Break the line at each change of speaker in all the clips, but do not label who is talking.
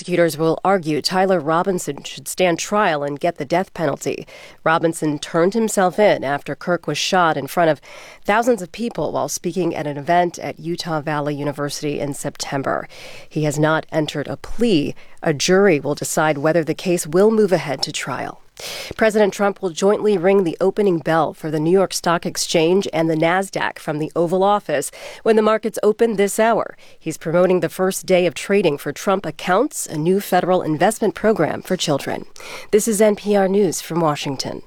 Prosecutors will argue Tyler Robinson should stand trial and get the death penalty. Robinson turned himself in after Kirk was shot in front of thousands of people while speaking at an event at Utah Valley University in September. He has not entered a plea. A jury will decide whether the case will move ahead to trial. President Trump will jointly ring the opening bell for the New York Stock Exchange and the NASDAQ from the Oval Office when the markets open this hour. He's promoting the first day of trading for Trump Accounts, a new federal investment program for children. This is NPR News from Washington.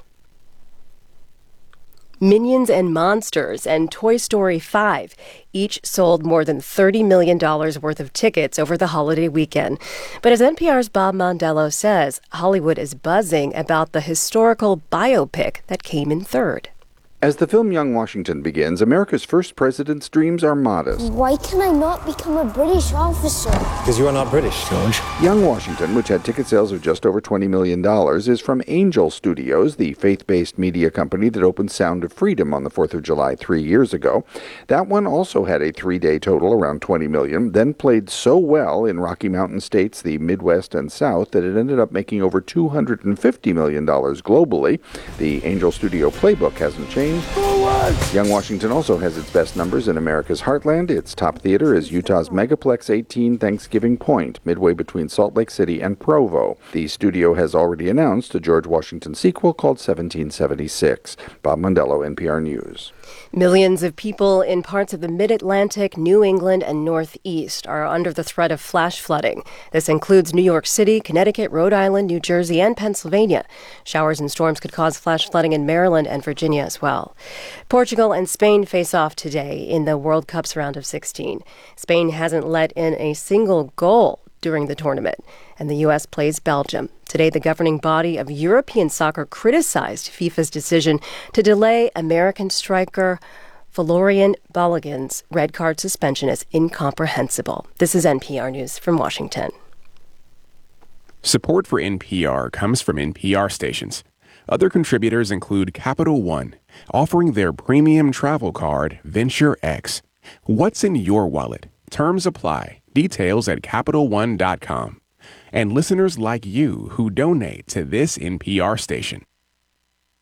Minions and Monsters and Toy Story 5 each sold more than $30 million worth of tickets over the holiday weekend. But as NPR's Bob Mondello says, Hollywood is buzzing about the historical biopic that came in third.
As the film Young Washington begins, America's first president's dreams are modest.
Why can I not become a British officer?
Because you are not British, George.
Young Washington, which had ticket sales of just over $20 million, is from Angel Studios, the faith-based media company that opened Sound of Freedom on the 4th of July 3 years ago. That one also had a 3-day total around $20 million, then played so well in Rocky Mountain states, the Midwest and South, that it ended up making over $250 million globally. The Angel Studio playbook hasn't changed. Young Washington also has its best numbers in America's heartland. Its top theater is Utah's Megaplex 18 Thanksgiving Point, midway between Salt Lake City and Provo. The studio has already announced a George Washington sequel called 1776. Bob Mondello, NPR News.
Millions of people in parts of the Mid-Atlantic, New England, and Northeast are under the threat of flash flooding. This includes New York City, Connecticut, Rhode Island, New Jersey, and Pennsylvania. Showers and storms could cause flash flooding in Maryland and Virginia as well. Portugal and Spain face off today in the World Cup's round of 16. Spain hasn't let in a single goal during the tournament, and the U.S. plays Belgium. Today, the governing body of European soccer criticized FIFA's decision to delay American striker Folarin Balogun's red card suspension as incomprehensible. This is NPR News from Washington.
Support for NPR comes from NPR stations. Other contributors include Capital One, offering their premium travel card, Venture X. What's in your wallet? Terms apply. Details at CapitalOne.com. And listeners like you who donate to this NPR station.